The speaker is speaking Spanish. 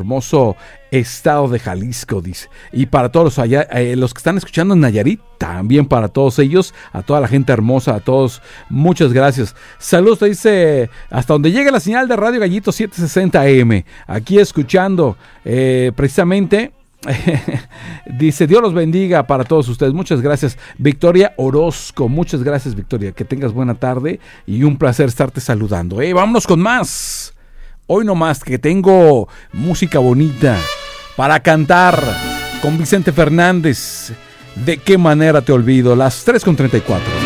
hermoso estado de Jalisco, dice. Y para todos los allá, los que están escuchando en Nayarit, también para todos ellos, a toda la gente hermosa, a todos, muchas gracias. Saludos, te dice, hasta donde llegue la señal de Radio Gallito 760 AM, aquí escuchando precisamente. Dice, Dios los bendiga para todos ustedes, muchas gracias. Victoria Orozco, muchas gracias, Victoria, que tengas buena tarde y un placer estarte saludando. Vámonos con más. Hoy no más, que tengo música bonita para cantar con Vicente Fernández. ¿De qué manera te olvido? Las 3:34.